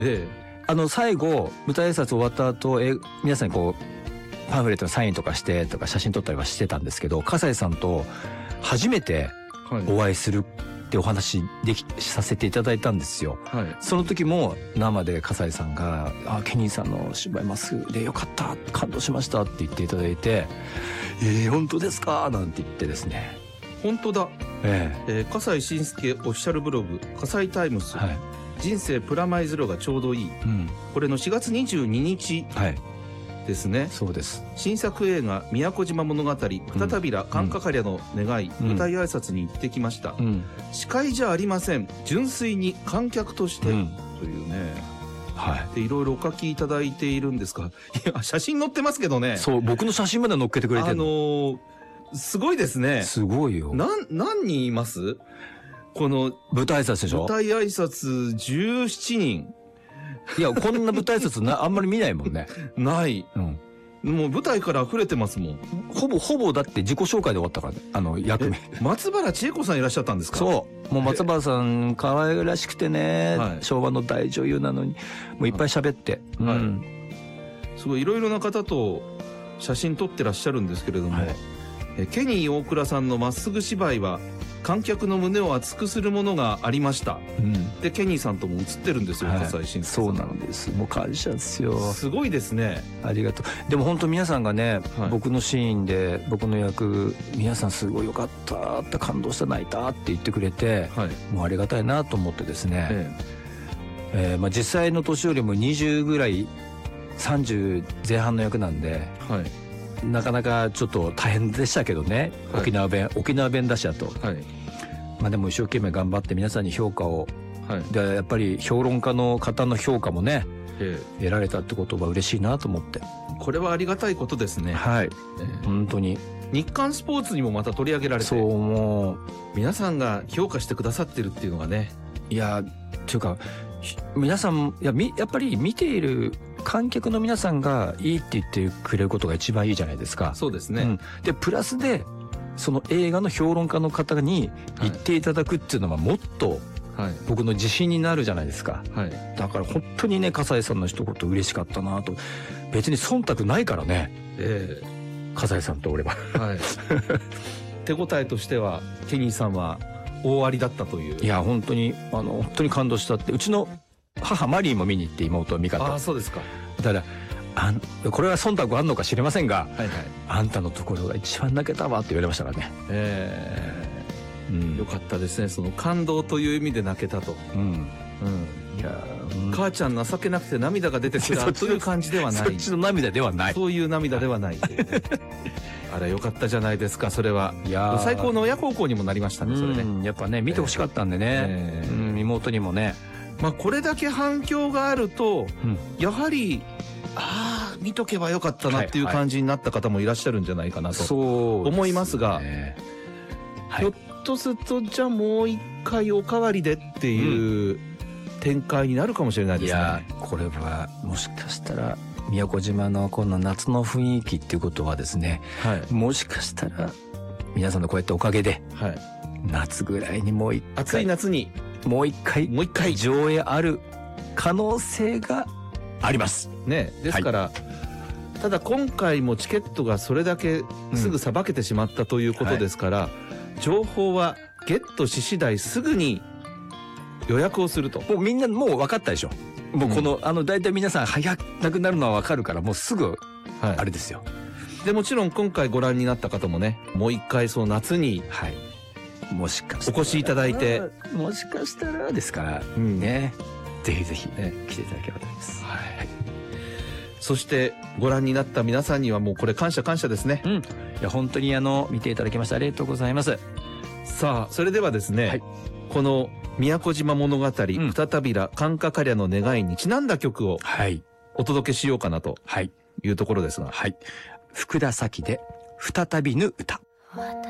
最後舞台挨拶終わった後、皆さんにこうパンフレットのサインとかしてとか写真撮ったりはしてたんですけど、笠井さんと初めてお会いするってお話させていただいたんですよ。はい、その時も生で笠井さんが「ケニーさんの芝居まっすぐでよかった、感動しました」って言っていただいて「本当ですか?」なんて言ってですね。 本当だ。笠井信介オフィシャルブログ笠井タイムス、人生プラマイゼロがちょうどいい、これの4月22日ですね。 そうです。 新作映画宮古島物語再びらカンカカリャの願い、舞台挨拶に行ってきました。司会じゃありません、純粋に観客として、というね。でいろいろお書きいただいているんですが、いや写真載ってますけどね。 そう、僕の写真まで載っけてくれてるの。 すごいですね。 すごいよ。 何人います？この舞台挨拶でしょ。 舞台挨拶17人。 いや、こんな舞台挨拶あんまり見ないもんね。 ない。もう舞台から溢れてますもん。 ほぼだって自己紹介で終わったからね、役名。 松原千恵子さんいらっしゃったんですか？ そう。もう松原さん可愛らしくてね、昭和の大女優なのに、もういっぱい喋って。 すごいいろいろな方と写真撮ってらっしゃるんですけれども、ケニー大倉さんのまっすぐ芝居は観客の胸を熱くするものがありました。でケニーさんとも写ってるんですよ、笠井信介さん。 そうなんです。もう感謝ですよ。 すごいですね。 ありがとう。でも本当皆さんがね、僕のシーンで僕の役皆さんすごいよかったって、感動した、泣いたって言ってくれて、もうありがたいなと思ってですね。実際の年よりも20ぐらい30前半の役なんで。なかなかちょっと大変でしたけどね、沖縄弁だしだと、まあでも一生懸命頑張って皆さんに評価を、でやっぱり評論家の方の評価もね、得られたってことは嬉しいなと思って。 これはありがたいことですね。 本当に日刊スポーツにもまた取り上げられて、 そうもう皆さんが評価してくださってるっていうのがね。 いやっていうか皆さんやっぱり見ている観客の皆さんがいいって言ってくれることが一番いいじゃないですか。 そうですね。 でプラスでその映画の評論家の方に言っていただくっていうのはもっと僕の自信になるじゃないですか。だから本当にね、笠井さんの一言嬉しかったなと。別に忖度ないからね、笠井さんと俺は。 手応えとしてはケニーさんは大ありだったという。 いや本当に感動したって。うちの母マリーも見に行って、妹美香と。 そうですか。 だからこれは忖度あんのか知りませんが、あんたのところが一番泣けたわって言われましたからね。 よかったですね。その感動という意味で泣けたと。いや母ちゃん情けなくて涙が出てきたという感じではない。 そっちの涙ではない。 そういう涙ではない。あれよかったじゃないですか。それは最高の親孝行にもなりましたね。それね。 やっぱね見てほしかったんでね。妹にもね。 まあこれだけ反響があると、やはり見とけばよかったなっていう感じになった方もいらっしゃるんじゃないかなと思いますが、ひょっとするとじゃあもう一回おかわりでっていう展開になるかもしれないですね。いやこれはもしかしたら宮古島のこの夏の雰囲気っていうことはですね、もしかしたら皆さんのこうやっておかげで、夏ぐらいにもう一回、 暑い夏にもう一回上映ある可能性がありますね。ですから、ただ今回もチケットがそれだけすぐさばけてしまったということですから、情報はゲットし次第すぐに予約をすると。 もうみんなもう分かったでしょ。もうこの大体皆さん早くなるのは分かるから、もうすぐあれですよ。 でもちろん今回ご覧になった方もね、もう一回その夏にもしかしたらお越しいただいて、 もしかしたらですからね、ぜひぜひ来ていただければと思います。 そしてご覧になった皆さんにはもうこれ感謝ですね。 いや本当に見ていただきましてありがとうございます。 さあそれではですね、この宮古島物語再びらカンカカリャの願いにちなんだ曲をお届けしようかなというところですが、 福田咲で再びぬ歌。